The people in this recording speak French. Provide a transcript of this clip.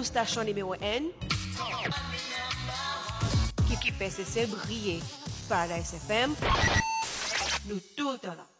pour station numéro 1 qui fait ses briller. Paradise FM, nous tout le temps là.